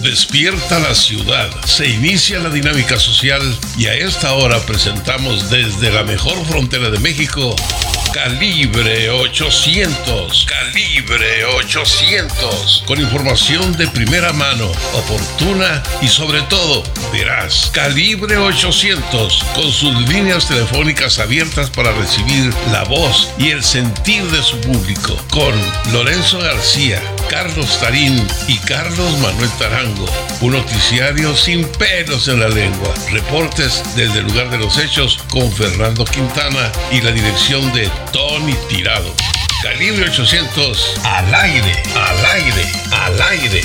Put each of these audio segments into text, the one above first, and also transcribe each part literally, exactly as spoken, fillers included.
Despierta la ciudad, se inicia la dinámica social y a esta hora presentamos desde la mejor frontera de México, Calibre ochocientos, Calibre ochocientos, con información de primera mano, oportuna y sobre todo veraz. Calibre ochocientos, con sus líneas telefónicas abiertas para recibir la voz y el sentir de su público, con Lorenzo García, Carlos Tarín y Carlos Manuel Tarango. Un noticiario sin pelos en la lengua. Reportes desde el lugar de los hechos con Fernando Quintana y la dirección de Tony Tirado. Calibre ochocientos, al aire, al aire, al aire.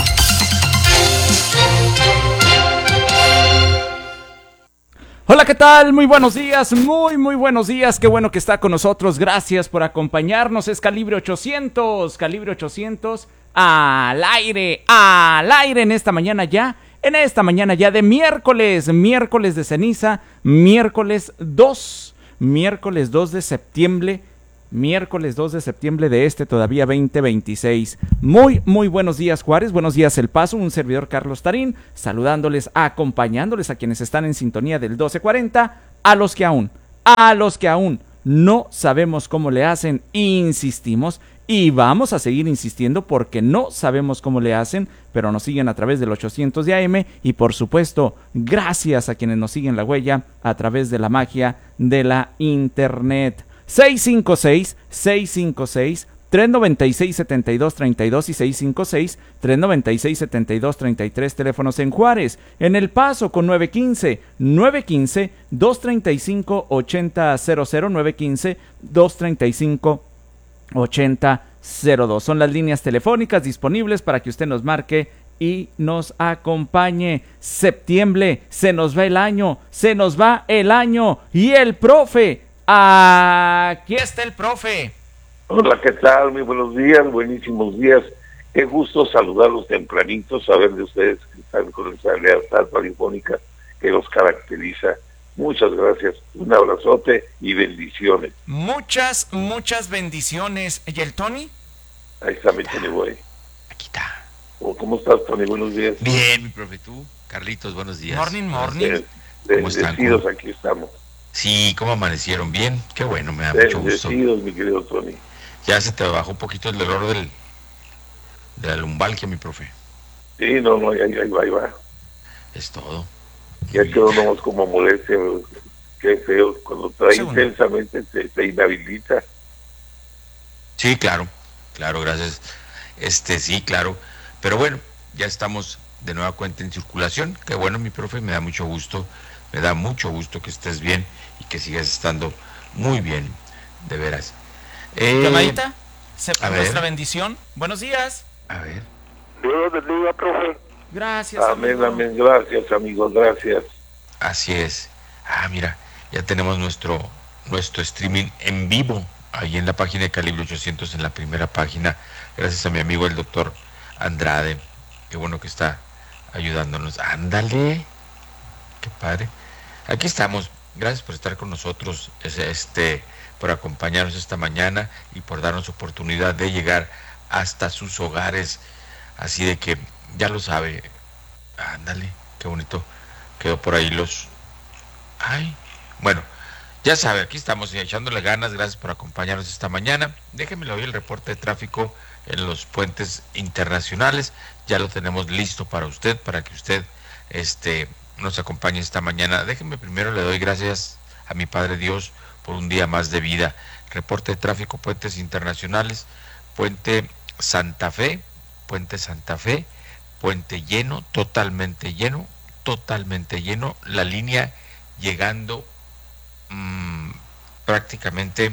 Hola, ¿qué tal? Muy buenos días, muy, muy buenos días. Qué bueno que está con nosotros. Gracias por acompañarnos. Es Calibre ochocientos, Calibre ochocientos, al aire, al aire en esta mañana ya. En esta mañana ya de miércoles, miércoles de ceniza, miércoles dos, miércoles dos de septiembre, miércoles dos de septiembre de este todavía veinte veintiséis. Muy, muy buenos días, Juárez, buenos días El Paso, un servidor Carlos Tarín, saludándoles, acompañándoles a quienes están en sintonía del doce cuarenta, a los que aún, a los que aún no sabemos cómo le hacen, insistimos y vamos a seguir insistiendo porque no sabemos cómo le hacen, pero nos siguen a través del ochocientos de A M y por supuesto, gracias a quienes nos siguen la huella a través de la magia de la internet. seis cinco seis, seis cinco seis, tres nueve seis, siete dos tres dos y seis cinco seis, tres nueve seis, siete dos tres tres, teléfonos en Juárez, en El Paso con nueve uno cinco, nueve uno cinco, dos tres cinco, ocho cero cero cero, nueve uno cinco, dos tres cinco, ocho cero cero dos. Son las líneas telefónicas disponibles para que usted nos marque y nos acompañe. Septiembre, se nos va el año, se nos va el año y el profe. Aquí está el profe. Hola, ¿qué tal? Muy buenos días, buenísimos días. Qué gusto saludarlos tempranito, saber de ustedes que están con esa lealtad radiofónica que los caracteriza. Muchas gracias, un abrazote y bendiciones. Muchas, muchas bendiciones. ¿Y el Tony? Ahí está mi Tony Boy. Aquí está. ¿Cómo estás, Tony? Buenos días. Bien, mi profe, tú. Carlitos, buenos días. Morning, morning. Bendecidos, aquí estamos. Sí, ¿cómo amanecieron? Bien, qué bueno, me da Bendecidos, mucho gusto. Bendecidos, mi querido Tony. Ya se te bajó un poquito el dolor del, de la lumbalgia, mi profe. Sí, no, no, ahí, ahí va, ahí va. Es todo. Ya quedó nomás como molestia, qué feo, cuando trae Segundo. intensamente se, se inhabilita. Sí, claro, claro, gracias. Este, sí, claro. Pero bueno, ya estamos de nueva cuenta en circulación. Qué bueno, mi profe, me da mucho gusto. Me da mucho gusto que estés bien y que sigas estando muy bien, de veras. Eh, Llamadita, se a nuestra ver. bendición. Buenos días. A ver. Dios bendiga, profe. Gracias. Amén, amigo. amén, gracias, amigos, gracias. Así es. Ah, mira, ya tenemos nuestro, nuestro streaming en vivo ahí en la página de Calibre ochocientos, en la primera página. Gracias a mi amigo el doctor Andrade. Qué bueno que está ayudándonos. Ándale. Qué padre. Aquí estamos. Gracias por estar con nosotros, este, por acompañarnos esta mañana y por darnos oportunidad de llegar hasta sus hogares. Así de que ya lo sabe. Ándale, qué bonito. Quedó por ahí los... Ay, bueno, ya sabe, aquí estamos echándole ganas. Gracias por acompañarnos esta mañana. Déjenme oír el reporte de tráfico en los puentes internacionales. Ya lo tenemos listo para usted, para que usted este, nos acompañe esta mañana. Déjenme primero, le doy gracias a mi Padre Dios por un día más de vida. Reporte de tráfico, puentes internacionales, puente Santa Fe, puente Santa Fe, puente lleno, totalmente lleno, totalmente lleno, la línea llegando mmm, prácticamente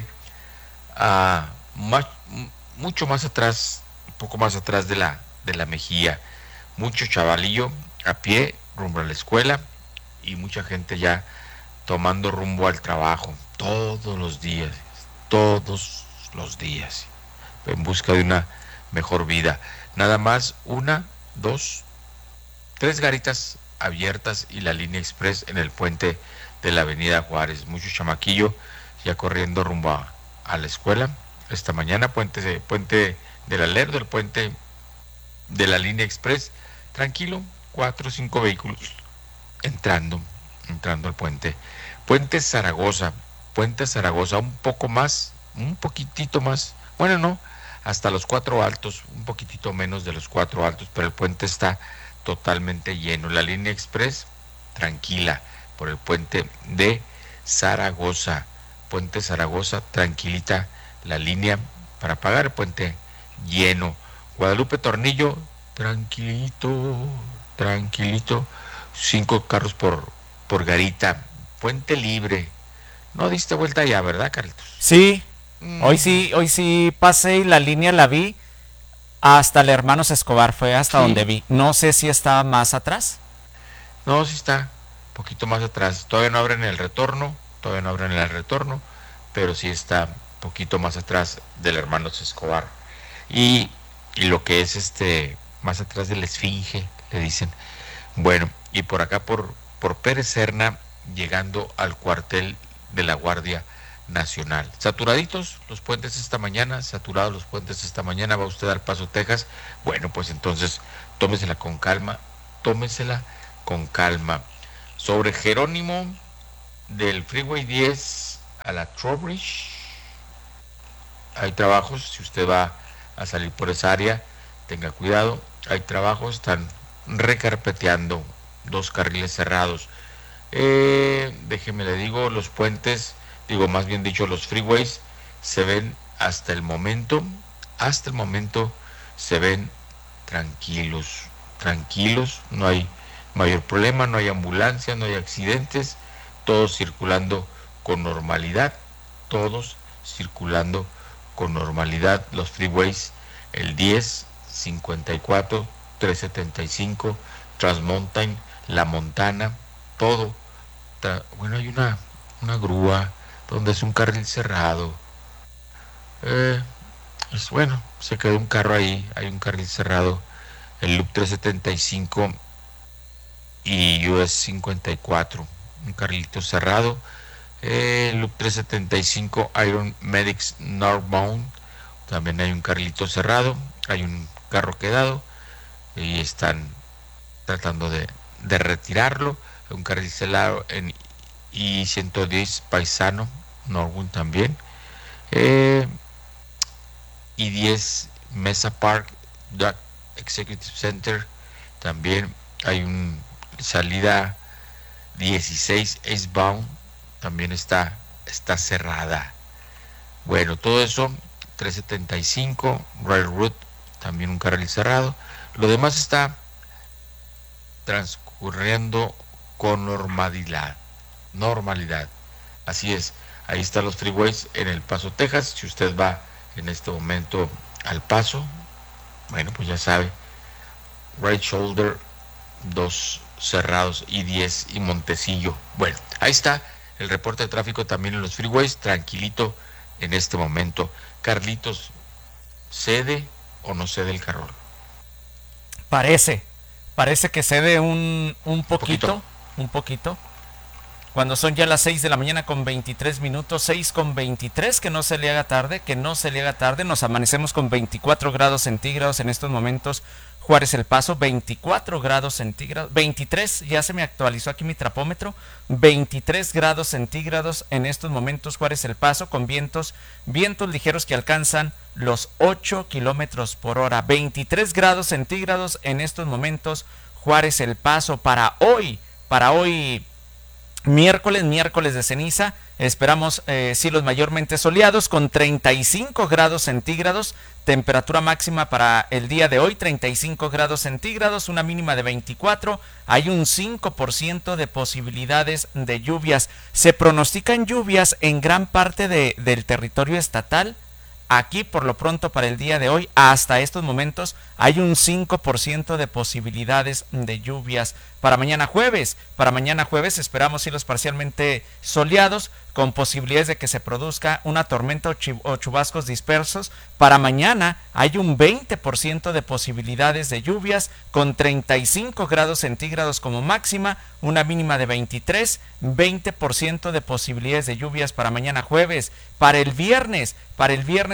a más, mucho más atrás, un poco más atrás de la, de la Mejía, mucho chavalillo a pie rumbo a la escuela y mucha gente ya tomando rumbo al trabajo, todos los días, todos los días, en busca de una mejor vida. Nada más una, dos, tres garitas abiertas y la línea express en el puente de la avenida Juárez. Mucho chamaquillo ya corriendo rumbo a, a la escuela esta mañana. Puente de, puente del Alerdo, el puente de la línea express tranquilo, cuatro o cinco vehículos entrando, entrando al puente. Puente Zaragoza, Puente Zaragoza, un poco más, un poquitito más, bueno, no, hasta los cuatro altos, un poquitito menos de los cuatro altos, pero el puente está totalmente lleno. La línea express, tranquila, por el puente de Zaragoza. Puente Zaragoza, tranquilita la línea para pagar, el puente lleno. Guadalupe Tornillo, tranquilito, tranquilito, cinco carros por, por garita. Puente libre. No diste vuelta ya, ¿verdad, Carlitos? Sí, mm. hoy sí, hoy sí pasé y la línea la vi hasta el Hermanos Escobar, fue hasta sí. donde vi. No sé si estaba más atrás. No, sí está un poquito más atrás. Todavía no abren el retorno, todavía no abren el retorno, pero sí está un poquito más atrás del Hermanos Escobar. Y, y lo que es este, más atrás de la Esfinge, le dicen. Bueno, y por acá por, por Pérez Serna, llegando al cuartel de la Guardia Nacional. Saturaditos los puentes esta mañana, saturados los puentes esta mañana, va usted al Paso, Texas. Bueno, pues entonces tómesela con calma, tómesela con calma. Sobre Jerónimo, del Freeway diez a la Trowbridge, hay trabajos, si usted va a salir por esa área, tenga cuidado, hay trabajos, están recarpeteando dos carriles cerrados. Eh, déjeme le digo, los puentes, digo más bien dicho, los freeways se ven hasta el momento, hasta el momento se ven tranquilos, tranquilos, no hay mayor problema, no hay ambulancia, no hay accidentes, todos circulando con normalidad, todos circulando con normalidad, los freeways, el diez, cincuenta y cuatro, trescientos setenta y cinco, Transmountain, La Montana, todo. Bueno, hay una, una grúa donde es un carril cerrado. Eh, es bueno, se quedó un carro ahí, hay un carril cerrado. El Loop trescientos setenta y cinco y U S cincuenta y cuatro, un carrilito cerrado. Eh, el Loop trescientos setenta y cinco Iron Medics Northbound, también hay un carrilito cerrado, hay un carro quedado y están tratando de, de retirarlo. Un carril cerrado en I ciento diez Paisano, Norwood también. Eh, I diez Mesa Park, Duck Executive Center, también hay una salida dieciséis Eastbound, también está, está cerrada. Bueno, todo eso, trescientos setenta y cinco Railroad, también un carril cerrado. Lo demás está transcurriendo con normalidad, normalidad, así es, ahí están los freeways en El Paso, Texas. Si usted va en este momento al Paso, bueno, pues ya sabe, right shoulder, dos cerrados, I diez y Montecillo. Bueno, ahí está el reporte de tráfico también en los freeways, tranquilito en este momento. Carlitos, ¿cede o no cede el carro? Parece, parece que cede un, un poquito. Un poquito. Un poquito. Cuando son ya las seis de la mañana con veintitrés minutos, seis con veintitrés, que no se le haga tarde, que no se le haga tarde. Nos amanecemos con veinticuatro grados centígrados en estos momentos. Juárez El Paso, veinticuatro grados centígrados, veintitrés, ya se me actualizó aquí mi trapómetro, veintitrés grados centígrados en estos momentos Juárez El Paso, con vientos, vientos ligeros que alcanzan los ocho kilómetros por hora, veintitrés grados centígrados en estos momentos Juárez El Paso. Para hoy, para hoy miércoles, miércoles de ceniza, esperamos eh, cielos mayormente soleados con treinta y cinco grados centígrados, temperatura máxima para el día de hoy, treinta y cinco grados centígrados, una mínima de veinticuatro, hay un cinco por ciento de posibilidades de lluvias. Se pronostican lluvias en gran parte de, del territorio estatal. Aquí, por lo pronto, para el día de hoy, hasta estos momentos, hay un cinco por ciento de posibilidades de lluvias. Para mañana jueves, para mañana jueves esperamos cielos parcialmente soleados, con posibilidades de que se produzca una tormenta o, o chubascos dispersos. Para mañana hay un veinte por ciento de posibilidades de lluvias, con treinta y cinco grados centígrados como máxima, una mínima de veintitrés, veinte por ciento de posibilidades de lluvias para mañana jueves. Para el viernes, para el viernes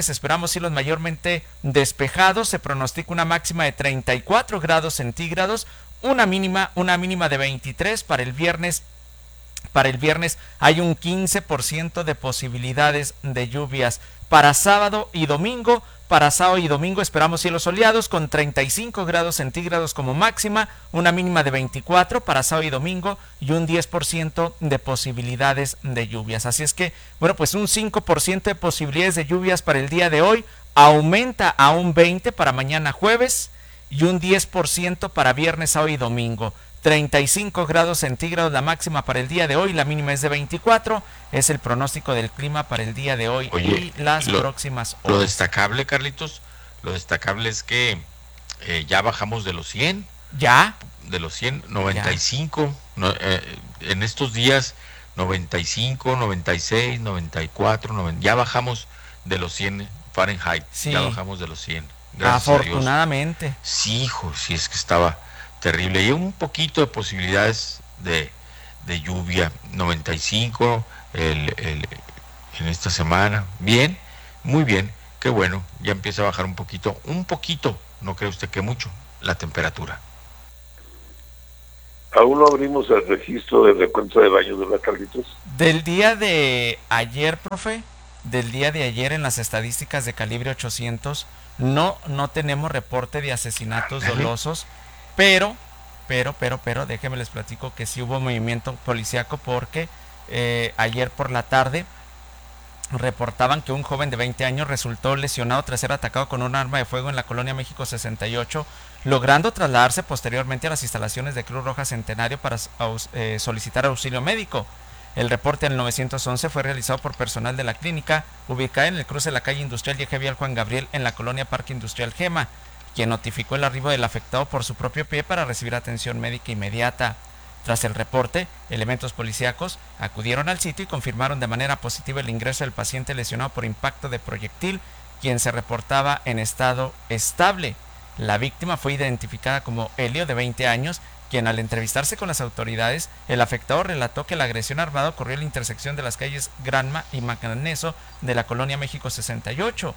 viernes esperamos cielos mayormente despejados, se pronostica una máxima de treinta y cuatro grados centígrados, una mínima, una mínima de veintitrés para el viernes. Para el viernes hay un quince por ciento de posibilidades de lluvias. Para sábado y domingo, para sábado y domingo esperamos cielos soleados con treinta y cinco grados centígrados como máxima, una mínima de veinticuatro para sábado y domingo y un diez por ciento de posibilidades de lluvias. Así es que, bueno, pues un cinco por ciento de posibilidades de lluvias para el día de hoy, aumenta a un veinte por ciento para mañana jueves y un diez por ciento para viernes, sábado y domingo. treinta y cinco grados centígrados la máxima para el día de hoy, la mínima es de veinticuatro, es el pronóstico del clima para el día de hoy. Oye, y las lo, próximas horas. Lo destacable, Carlitos, lo destacable es que eh, ya bajamos de los cien. ¿Ya? De los cien, noventa y cinco, no, eh, en estos días noventa y cinco, noventa y seis, noventa y cuatro, noventa, ya bajamos de los cien Fahrenheit, sí. Ya bajamos de los cien. Gracias Afortunadamente. A Dios. Sí, hijo, sí es que estaba terrible. Y un poquito de posibilidades de, de lluvia, noventa y cinco el, el, en esta semana. Bien, muy bien, qué bueno, ya empieza a bajar un poquito, un poquito, no cree usted que mucho, la temperatura. ¿Aún no abrimos el registro de recuento de baños, de Carlitos? Del día de ayer, profe, del día de ayer en las estadísticas de Calibre ochocientos, no, no tenemos reporte de asesinatos dolosos. Pero, pero, pero, pero, déjenme les platico que sí hubo movimiento policíaco porque eh, ayer por la tarde reportaban que un joven de veinte años resultó lesionado tras ser atacado con un arma de fuego en la colonia México sesenta y ocho, logrando trasladarse posteriormente a las instalaciones de Cruz Roja Centenario para eh, solicitar auxilio médico. El reporte al nueve once fue realizado por personal de la clínica, ubicada en el cruce de la calle Industrial y Eje Vial Juan Gabriel en la colonia Parque Industrial Gema, quien notificó el arribo del afectado por su propio pie para recibir atención médica inmediata. Tras el reporte, elementos policíacos acudieron al sitio y confirmaron de manera positiva el ingreso del paciente lesionado por impacto de proyectil, quien se reportaba en estado estable. La víctima fue identificada como Helio, de veinte años, quien al entrevistarse con las autoridades, el afectado relató que la agresión armada ocurrió en la intersección de las calles Granma y Magneso de la colonia México sesenta y ocho.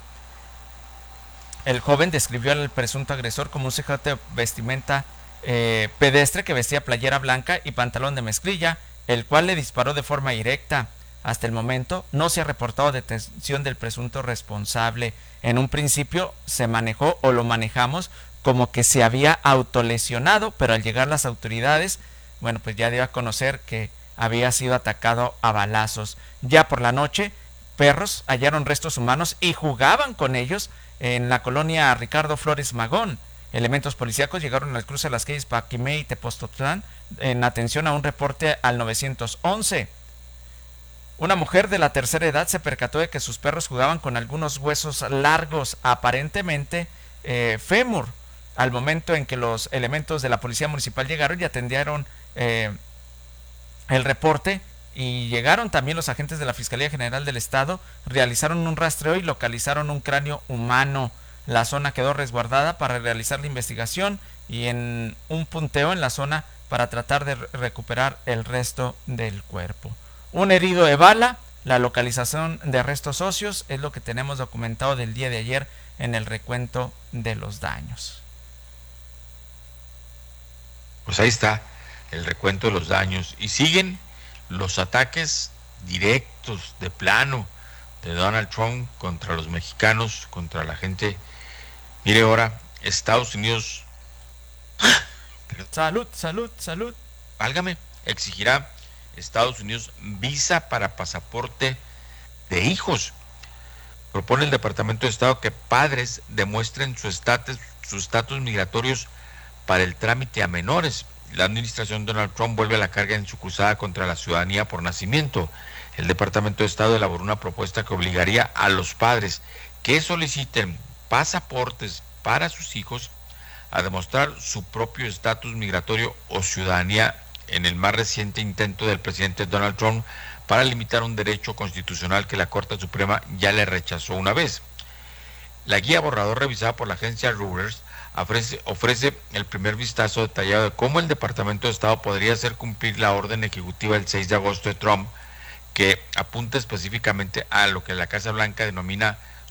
El joven describió al presunto agresor como un sujeto de vestimenta eh, pedestre que vestía playera blanca y pantalón de mezclilla, el cual le disparó de forma directa. Hasta el momento no se ha reportado detención del presunto responsable. En un principio se manejó o lo manejamos como que se había autolesionado, pero al llegar las autoridades, bueno, pues ya dio a conocer que había sido atacado a balazos. Ya por la noche, perros hallaron restos humanos y jugaban con ellos en la colonia Ricardo Flores Magón. Elementos policíacos llegaron al cruce de las calles Paquimé y Tepoztlán en atención a un reporte al nueve once. Una mujer de la tercera edad se percató de que sus perros jugaban con algunos huesos largos, aparentemente eh, fémur. Al momento en que los elementos de la policía municipal llegaron y atendieron eh, el reporte, y llegaron también los agentes de la Fiscalía General del Estado, realizaron un rastreo y localizaron un cráneo humano. La zona quedó resguardada para realizar la investigación y en un punteo en la zona para tratar de recuperar el resto del cuerpo. Un herido de bala, la localización de restos óseos es lo que tenemos documentado del día de ayer en el recuento de los daños. Pues ahí está el recuento de los daños y siguen los ataques directos de plano de Donald Trump contra los mexicanos, contra la gente. Mire ahora, Estados Unidos, salud, salud, salud, válgame, exigirá Estados Unidos visa para pasaporte de hijos. Propone el Departamento de Estado que padres demuestren su estatus, sus estatus migratorios para el trámite a menores. La administración de Donald Trump vuelve a la carga en su cruzada contra la ciudadanía por nacimiento. El Departamento de Estado elaboró una propuesta que obligaría a los padres que soliciten pasaportes para sus hijos a demostrar su propio estatus migratorio o ciudadanía en el más reciente intento del presidente Donald Trump para limitar un derecho constitucional que la Corte Suprema ya le rechazó una vez. La guía borrador revisada por la agencia Reuters Ofrece, ofrece el primer vistazo detallado de cómo el Departamento de Estado podría hacer cumplir la orden ejecutiva del seis de agosto de Trump, que apunta específicamente a lo que la Casa Blanca denomina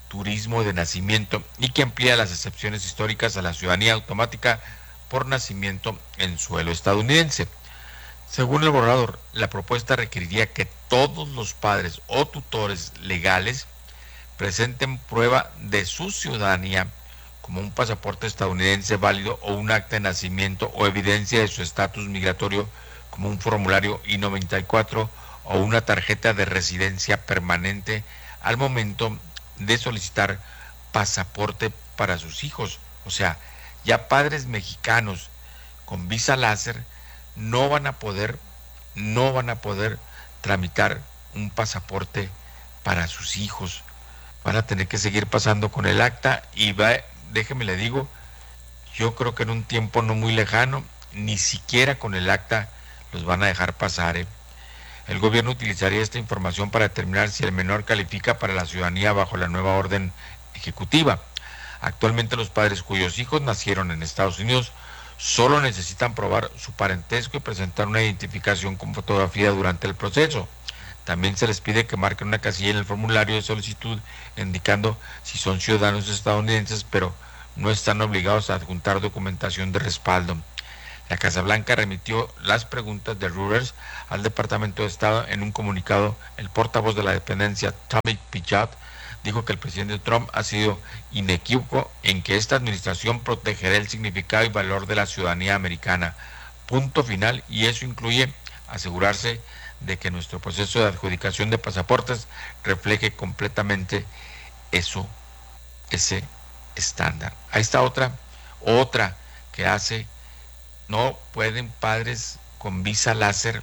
turismo de nacimiento y que amplía las excepciones históricas a la ciudadanía automática por nacimiento en suelo estadounidense. Según el borrador, la propuesta requeriría que todos los padres o tutores legales presenten prueba de su ciudadanía como un pasaporte estadounidense válido o un acta de nacimiento o evidencia de su estatus migratorio como un formulario I noventa y cuatro o una tarjeta de residencia permanente al momento de solicitar pasaporte para sus hijos. O sea, ya padres mexicanos con visa láser no van a poder, no van a poder tramitar un pasaporte para sus hijos. Van a tener que seguir pasando con el acta y va, déjeme le digo, yo creo que en un tiempo no muy lejano, ni siquiera con el acta los van a dejar pasar, ¿eh? El gobierno utilizaría esta información para determinar si el menor califica para la ciudadanía bajo la nueva orden ejecutiva. Actualmente los padres cuyos hijos nacieron en Estados Unidos solo necesitan probar su parentesco y presentar una identificación con fotografía durante el proceso. También se les pide que marquen una casilla en el formulario de solicitud indicando si son ciudadanos estadounidenses, pero no están obligados a adjuntar documentación de respaldo. La Casa Blanca remitió las preguntas de Reuters al Departamento de Estado. En un comunicado, el portavoz de la dependencia, Tommy Pichat, dijo que el presidente Trump ha sido inequívoco en que esta administración protegerá el significado y valor de la ciudadanía americana. Punto final, y eso incluye asegurarse de que nuestro proceso de adjudicación de pasaportes refleje completamente eso, ese estándar. Ahí está otra, otra que hace, no pueden padres con visa láser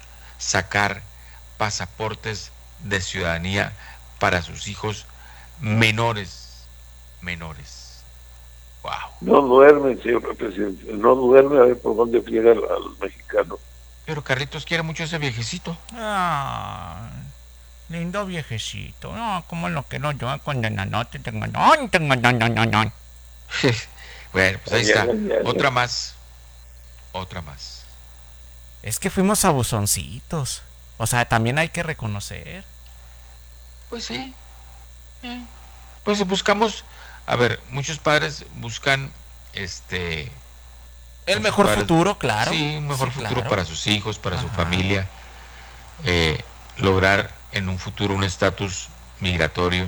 sacar pasaportes de ciudadanía para sus hijos menores, menores. Wow. No duermen, señor presidente, no duerme a ver por dónde friega al, al mexicano. Pero Carlitos quiere mucho a ese viejecito. Ah, lindo viejecito. No, como lo que no yo cuando no no te tengo no tengo no no no no. Bueno, pues ahí está. Otra más. Otra más. Es que fuimos abusoncitos. O sea, también hay que reconocer. Pues sí. Eh. Pues buscamos, a ver, muchos padres buscan este el mejor padres, futuro, claro. Sí, un mejor sí, futuro claro. Para sus hijos, para Ajá. su familia. Eh, lograr en un futuro un estatus migratorio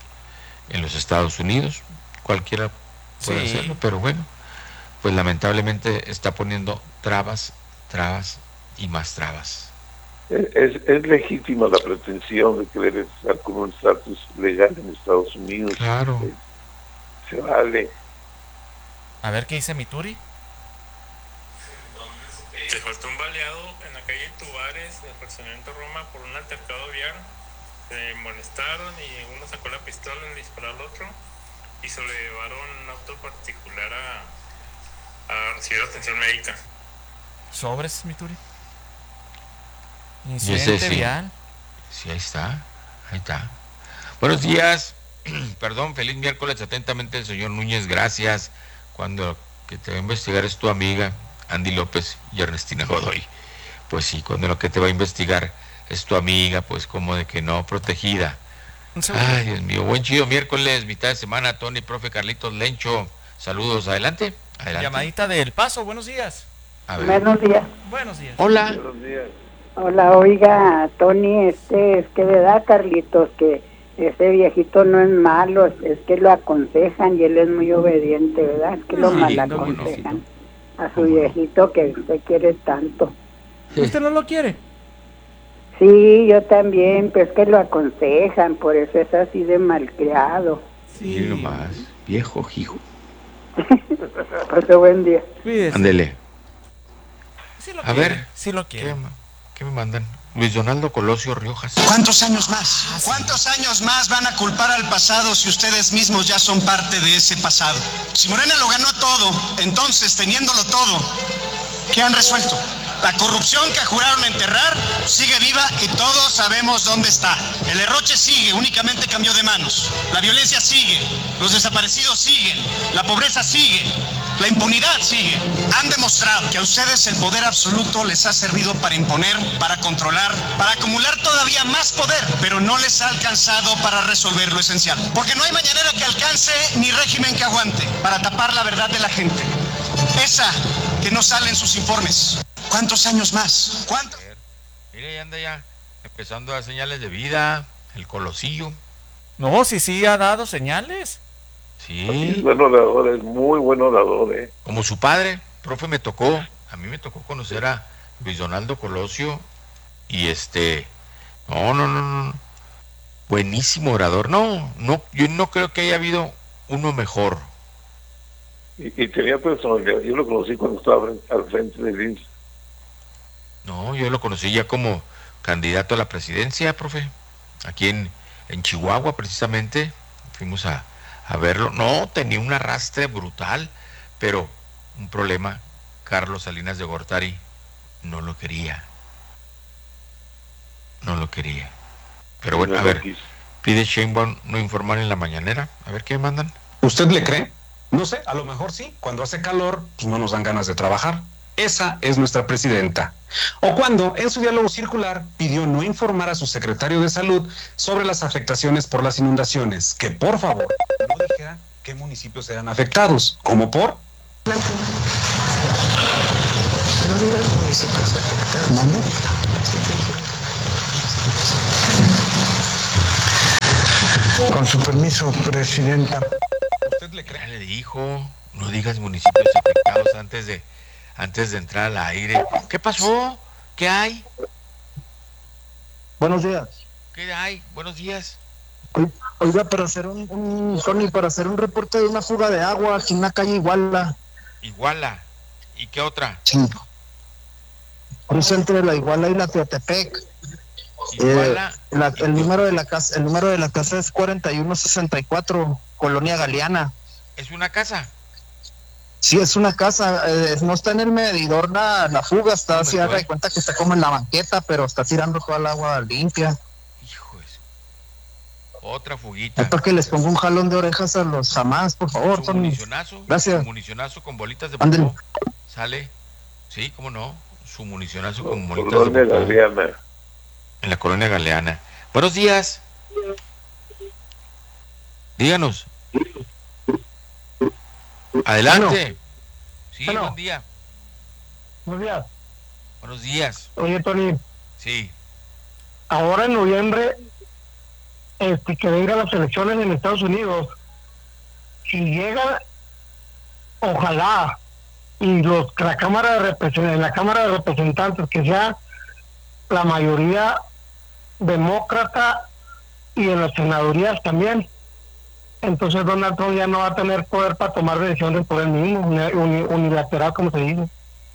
en los Estados Unidos. Cualquiera puede sí. hacerlo, pero bueno, pues lamentablemente está poniendo trabas, trabas y más trabas. Es, es legítima la pretensión de querer estar con un estatus legal en Estados Unidos. Claro. Se, se vale. A ver qué dice mi Turi. Se faltó un baleado en la calle Tubares del fraccionamiento Roma por un altercado vial. Se molestaron y uno sacó la pistola y le disparó al otro y se lo llevaron un auto particular a, a recibir atención médica. ¿Sobres, mi Turi? Incidente sí. vial. Sí, ahí está, ahí está. Buenos días, perdón, feliz miércoles, atentamente el señor Núñez, gracias. Cuando que te va a investigar es tu amiga Andy López y Ernestina Godoy. Pues sí, cuando lo que te va a investigar es tu amiga, pues como de que no, protegida. Ay, Dios mío, buen chido miércoles, mitad de semana, Tony, profe Carlitos Lencho, saludos, adelante, adelante. Llamadita del Paso, buenos días. A ver. Buenos días. Buenos días. Hola. Buenos días. Hola, oiga, Tony, este, es que verdad, Carlitos, que ese viejito no es malo, es, es que lo aconsejan y él es muy obediente, ¿verdad? Es que lo Sí, mal aconsejan a su viejito que usted quiere tanto. ¿Usted no lo quiere? Sí, yo también, pues que lo aconsejan, por eso es así de malcriado. Sí. Mire nomás, viejo hijo. Pues buen día. Cuídese. Ándele. Sí lo A quiere, ver, sí lo quiere. ¿Qué, ¿Qué me mandan? Luis Donaldo Colosio Riojas. ¿Cuántos años más? ¿Cuántos años más van a culpar al pasado si ustedes mismos ya son parte de ese pasado? Si Morena lo ganó todo, entonces, teniéndolo todo, ¿qué han resuelto? La corrupción que juraron enterrar sigue viva y todos sabemos dónde está. El derroche sigue, únicamente cambió de manos. La violencia sigue, los desaparecidos siguen, la pobreza sigue. La impunidad sigue. Han demostrado que a ustedes el poder absoluto les ha servido para imponer, para controlar, para acumular todavía más poder, pero no les ha alcanzado para resolver lo esencial. Porque no hay mañanera que alcance ni régimen que aguante para tapar la verdad de la gente. Esa que no sale en sus informes. ¿Cuántos años más? ¿Cuántos? Mire, ya anda ya empezando a dar señales de vida, el colosillo. No, sí, sí, ha dado señales. Sí. Es buen orador, es muy buen orador, ¿eh? Como su padre, profe, me tocó, a mí me tocó conocer a Luis Donaldo Colosio y este, no, no, no, no, buenísimo orador. No, no, yo no creo que haya habido uno mejor. Y, y tenía personalidad. Yo lo conocí cuando estaba al frente del I M S S. No, yo lo conocí ya como candidato a la presidencia, profe, aquí en, en Chihuahua precisamente, fuimos a, a verlo. No, tenía un arrastre brutal, pero un problema, Carlos Salinas de Gortari no lo quería, no lo quería. Pero bueno, a ver, pide Sheinbaum no informar en la mañanera, a ver qué mandan. ¿Usted le cree? No sé, a lo mejor sí, cuando hace calor, pues no nos dan ganas de trabajar. Esa es nuestra presidenta. O cuando, en su diálogo circular, pidió no informar a su secretario de salud sobre las afectaciones por las inundaciones, que por favor no dijera qué municipios serán afectados, como por... Con su permiso, presidenta. ¿Usted le cree? Le dijo, no digas municipios afectados antes de... antes de entrar al aire. ¿Qué pasó? ¿Qué hay? Buenos días. ¿Qué hay? Buenos días. Oiga, para hacer un, un Tony, para hacer un reporte de una fuga de agua aquí en la calle Iguala. Iguala. ¿Y qué otra? Sí. Cruce entre la Iguala y la Teotepec. Iguala. Eh, la, el número de la casa, el número de la casa es cuarenta y uno sesenta y cuatro, Colonia Galeana. ¿Es una casa? Sí, es una casa, eh, no está en el medidor la, la fuga, está así, haga de cuenta que está como en la banqueta, pero está tirando toda el agua limpia. Hijo de su... Otra fuguita. Es para que les ponga un jalón de orejas a los jamás, por favor. Su municionazo, gracias. Su municionazo con bolitas de popó. Sale, sí, cómo no, su municionazo con bolitas Colonia de popó. Galeana. En la Colonia Galeana. Buenos días. Díganos. Adelante. Bueno. Sí, Bueno. buen día. Buenos días. Buenos días. Oye, Tony. Sí. Ahora en noviembre, este, que vengan las elecciones en Estados Unidos. Si llega, ojalá, y los la cámara de representantes, en la Cámara de Representantes, que sea la mayoría demócrata y en las senadurías también. Entonces Donald Trump ya no va a tener poder para tomar decisiones por él mismo, uni, unilateral, como se dice.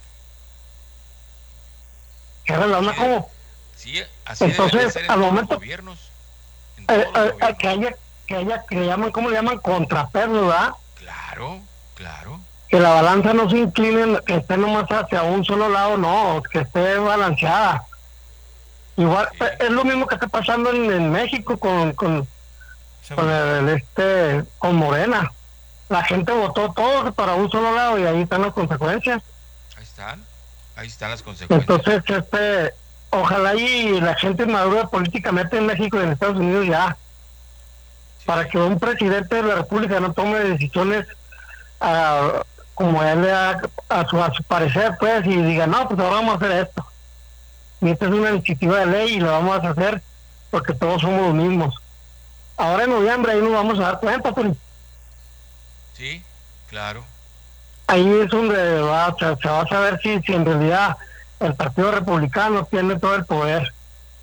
¿Qué relaciona como? Sí, así entonces, ser en al todos momento, los gobiernos. En eh, todos los eh, gobiernos. que haya, que haya, que le llaman, ¿cómo le llaman? Contrapeso, ¿verdad? Claro, claro. Que la balanza no se incline, que esté nomás hacia un solo lado, no, que esté balanceada. Igual, Sí. es lo mismo que está pasando en, en México con, con con el, este con Morena. La gente votó todo para un solo lado y ahí están las consecuencias. Ahí están, ahí están las consecuencias. Entonces, este, ojalá y la gente madure políticamente en México y en Estados Unidos ya, Sí. para que un presidente de la República no tome decisiones uh, como él le da a su, a su parecer, pues, y diga, no, pues ahora vamos a hacer esto. Y esta es una iniciativa de ley y lo vamos a hacer porque todos somos los mismos. Ahora en noviembre ahí nos vamos a dar cuenta, pero Sí, claro. ahí es donde va, se, se va a saber si, si en realidad el Partido Republicano tiene todo el poder.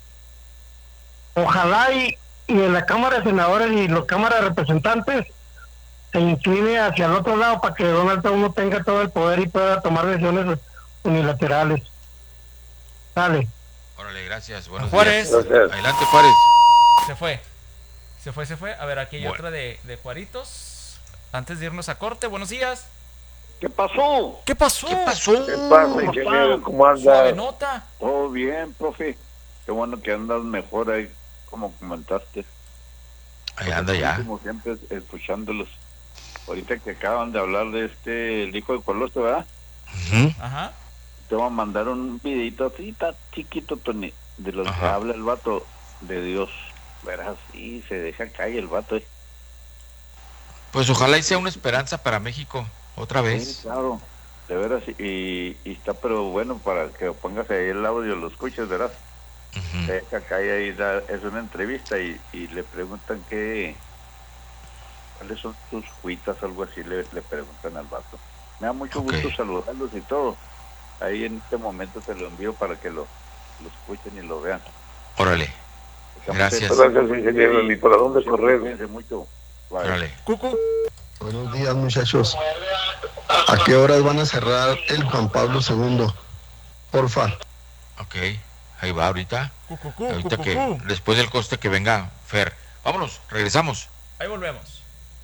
Ojalá y, y en la Cámara de Senadores y la Cámara de Representantes se incline hacia el otro lado para que Donald Trump no tenga todo el poder y pueda tomar decisiones unilaterales. Dale. Órale, gracias. Buenos Juárez. días. Gracias. Adelante, Juárez. Se fue. Se fue, se fue. A ver, aquí hay Bueno. otra de, de Juaritos. Antes de irnos a corte, buenos días. ¿Qué pasó? ¿Qué pasó? ¿Qué pasó? ¿Qué pasa, ingeniero? ¿Cómo Suave anda? nota. Todo bien, profe. Qué bueno que andas mejor ahí, como comentaste. Ahí anda ya. Como siempre, escuchándolos. ahorita que acaban de hablar de este, el hijo de Colosio, ¿verdad? Uh-huh. Ajá. Te voy a mandar un videito así, tan chiquito, Tony, de los que Ajá. habla el vato de Dios. Verás, sí, se deja caer el vato, eh. Pues ojalá y sea una esperanza para México, otra vez. Sí, claro, de veras, y, y está pero bueno para que pongas ahí el audio, lo escuches, verás. Uh-huh. Se deja caer ahí, da, es una entrevista y, y le preguntan qué, cuáles son tus cuitas, algo así, le, le preguntan al vato. Me da mucho Okay. gusto saludarlos y todo. Ahí en este momento te lo envío para que lo, lo escuchen y lo vean. Órale. Gracias. Gracias, ingeniero. Ni para dónde correr. Cuídense mucho. Bye. Órale. Cucu. Buenos días, muchachos. ¿A qué horas van a cerrar el Juan Pablo segundo? Porfa. Ok, ahí va ahorita. Cucu, cucu, Ahorita cucu, que, cucu. después del coste que venga Fer. Vámonos, regresamos. Ahí volvemos.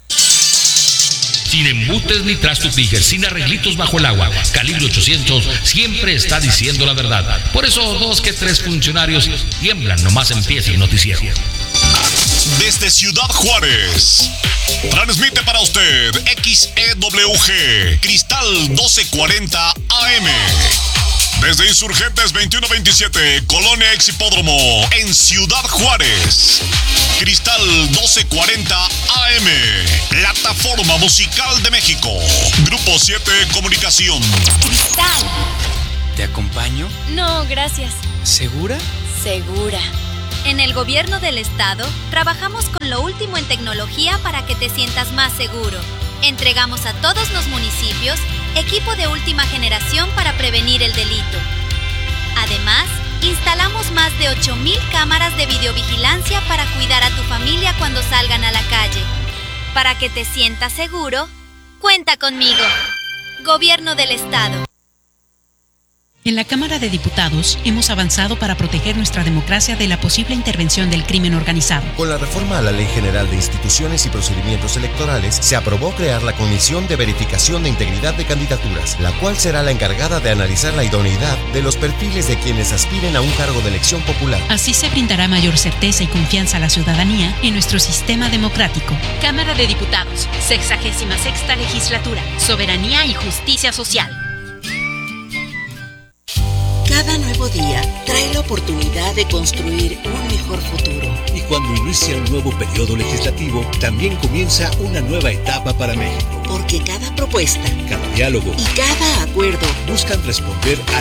Sin embutes ni trastos Tiger, sin arreglitos bajo el agua. Calibre ochocientos siempre está diciendo la verdad. Por eso dos que tres funcionarios tiemblan nomás empieza el noticiero. Desde Ciudad Juárez, transmite para usted X E W G, Cristal doce cuarenta A M. Desde Insurgentes veintiuno veintisiete, Colonia Ex Hipódromo, en Ciudad Juárez. Cristal doce cuarenta A M, plataforma musical de México. Grupo siete Comunicación. Cristal. ¿Te acompaño? No, gracias. ¿Segura? Segura. En el gobierno del estado, trabajamos con lo último en tecnología para que te sientas más seguro. Entregamos a todos los municipios equipo de última generación para prevenir el delito. Además, instalamos más de ocho mil cámaras de videovigilancia para cuidar a tu familia cuando salgan a la calle. Para que te sientas seguro, cuenta conmigo. Gobierno del Estado. En la Cámara de Diputados hemos avanzado para proteger nuestra democracia de la posible intervención del crimen organizado. Con la reforma a la Ley General de Instituciones y Procedimientos Electorales, se aprobó crear la Comisión de Verificación de Integridad de Candidaturas, la cual será la encargada de analizar la idoneidad de los perfiles de quienes aspiren a un cargo de elección popular. Así se brindará mayor certeza y confianza a la ciudadanía en nuestro sistema democrático. Cámara de Diputados, sexagésima sexta legislatura, soberanía y justicia social. Cada nuevo día trae la oportunidad de construir un mejor futuro. Y cuando inicia un nuevo periodo legislativo, también comienza una nueva etapa para México. Porque cada propuesta, cada diálogo y cada acuerdo buscan responder a